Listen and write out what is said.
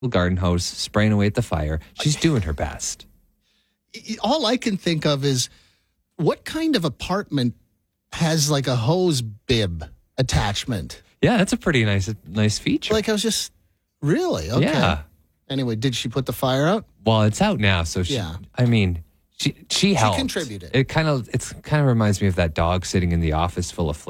garden hose, spraying away at the fire. She's doing her best. All I can think of is what kind of apartment has like a hose bib attachment? Yeah, that's a pretty nice feature. Like I was just, really? Okay. Yeah. Anyway, did she put the fire out? Well, it's out now, so she helped. She contributed. It kind of reminds me of that dog sitting in the office full of